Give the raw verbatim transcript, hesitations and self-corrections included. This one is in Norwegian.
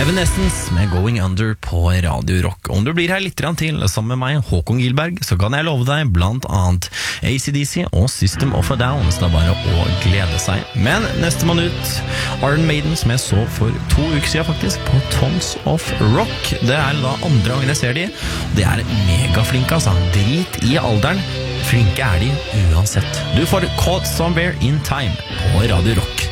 Evanescence med Going Under på Radio Rock. Om du blir her litt grann til sammen med meg, Håkon Gilberg, så kan jeg love deg blant annet A C D C og System of a Down, så det er bare å glede seg. Men neste mann ut, Iron Maiden, som jeg så for to uker siden faktisk, på Tons of Rock. Det er da andre gangen jeg ser de. De er megaflinke, altså. Drit i alderen. Flinke er de uansett. Du får Caught Somewhere in Time på Radio Rock.